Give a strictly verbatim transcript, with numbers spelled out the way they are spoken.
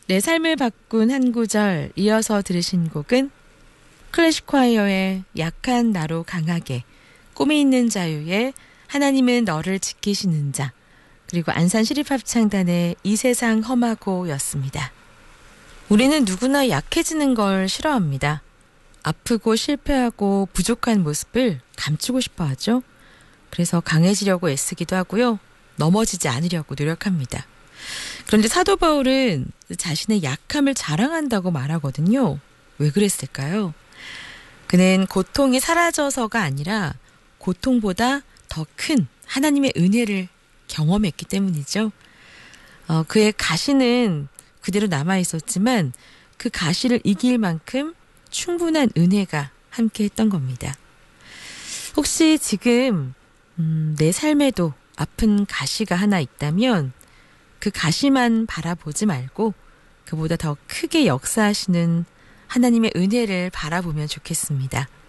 내 삶을 바꾼 한 구절 이어서 들으신 곡은 클래식콰이어의 약한 나로 강하게, 꿈이 있는 자유의 하나님은 너를 지키시는 자, 그리고 안산시립합창단의 이 세상 험하고 였습니다. 우리는 누구나 약해지는 걸 싫어합니다. 아프고 실패하고 부족한 모습을 감추고 싶어 하죠. 그래서 강해지려고 애쓰기도 하고요. 넘어지지 않으려고 노력합니다. 그런데 사도 바울은 자신의 약함을 자랑한다고 말하거든요. 왜 그랬을까요? 그는 고통이 사라져서가 아니라 고통보다 더 큰 하나님의 은혜를 경험했기 때문이죠. 어, 그의 가시는 그대로 남아있었지만 그 가시를 이길 만큼 충분한 은혜가 함께했던 겁니다. 혹시 지금 음, 내 삶에도 아픈 가시가 하나 있다면 그 가시만 바라보지 말고 그보다 더 크게 역사하시는 하나님의 은혜를 바라보면 좋겠습니다.